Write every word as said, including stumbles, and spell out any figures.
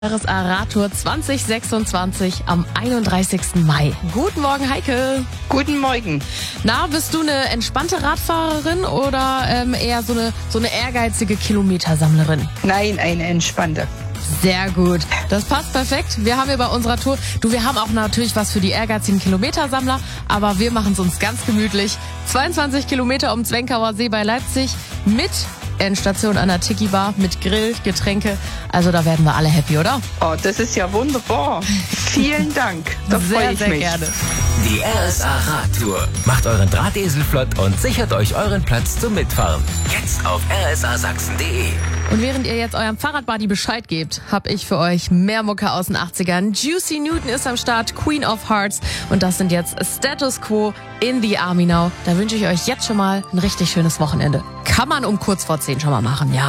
R S A-Radtour zwanzig sechsundzwanzig am einunddreißigsten Mai. Guten Morgen, Heike. Guten Morgen. Na, bist du eine entspannte Radfahrerin oder ähm, eher so eine, so eine ehrgeizige Kilometersammlerin? Nein, eine entspannte. Sehr gut. Das passt perfekt. Wir haben hier bei unserer Tour, du, wir haben auch natürlich was für die ehrgeizigen Kilometersammler, aber wir machen es uns ganz gemütlich. zweiundzwanzig Kilometer um Zwenkauer See bei Leipzig mit Endstation an der Tiki-Bar, mit Grill, Getränke. Also da werden wir alle happy, oder? Oh, das ist ja wunderbar. Vielen Dank. Da freue Sehr, ich sehr mich. gerne. Die R S A-Radtour. Macht euren Drahtesel flott und sichert euch euren Platz zum Mitfahren. Jetzt auf r s a sachsen punkt d e. Und während ihr jetzt eurem Fahrradbuddy Bescheid gebt, hab ich für euch mehr Mucke aus den achtzigern. Juicy Newton ist am Start, Queen of Hearts. Und das sind jetzt Status Quo in the Army Now. Da wünsche ich euch jetzt schon mal ein richtig schönes Wochenende. Kann man um kurz vor zehn schon mal machen, ja.